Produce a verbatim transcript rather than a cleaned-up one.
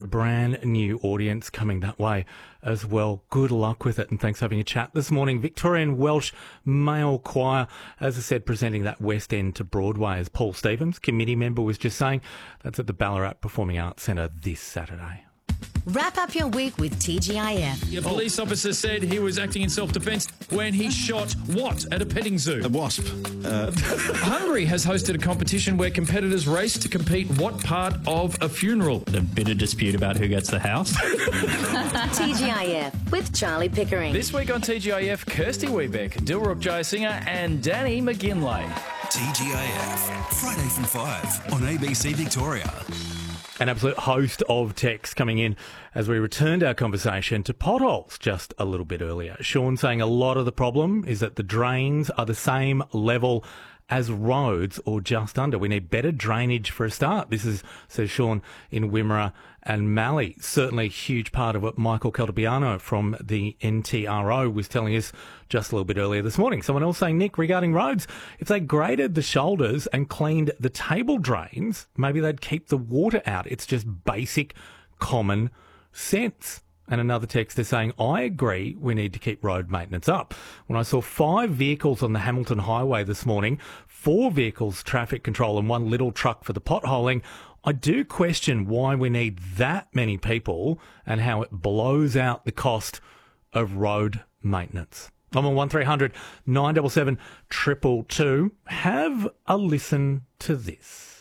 brand new audience coming that way as well. Good luck with it, and thanks for having a chat this morning. Victorian Welsh Male Choir, as I said, presenting that West End to Broadway, as Paul Stevens, committee member, was just saying. That's at the Ballarat Performing Arts Centre this Saturday. Wrap up your week with T G I F. A police officer said he was acting in self-defence when he shot what at a petting zoo? A wasp. Uh... Hungary has hosted a competition where competitors race to compete what part of a funeral. A bit of dispute about who gets the house. T G I F with Charlie Pickering. This week on T G I F, Kirsty Wiebeck, Dilruk Jayasinger and Danny McGinlay. T G I F, Friday from five on A B C Victoria. An absolute host of texts coming in as we returned our conversation to potholes just a little bit earlier. Sean saying a lot of the problem is that the drains are the same level as roads or just under. We need better drainage for a start. This is, says Sean, in Wimmera and Mallee. Certainly a huge part of what Michael Caltabiano from the N T R O was telling us just a little bit earlier this morning. Someone else saying, Nick, regarding roads, if they graded the shoulders and cleaned the table drains, maybe they'd keep the water out. It's just basic common sense. And another text is saying, I agree we need to keep road maintenance up. When I saw five vehicles on the Hamilton Highway this morning, four vehicles traffic control and one little truck for the potholing, I do question why we need that many people and how it blows out the cost of road maintenance. I'm on one three hundred nine seven seven two two two. Have a listen to this.